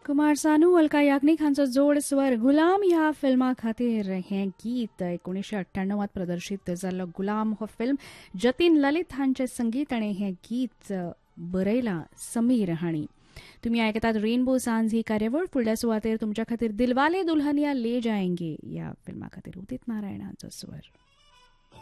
कुमार सानू अलका याग्निक हांचो जोड स्वर गुलाम ह्या फिल्मा खातीर हें गीत 1998 प्रदर्शीत जाल्लो गुलाम हो फिल्म जतीन ललित हांचें संगीत आनी हें गीत बरयलां समीर हांणी. तुमी आयकतात रेनबो सांज ही कार्यावळ. फुडल्या सुवातेर तुमच्या खातीर दिलवाले दुल्हनिया ले जाएंगे ह्या फिल्मा खातीर उदित नारायण हांचो स्वर.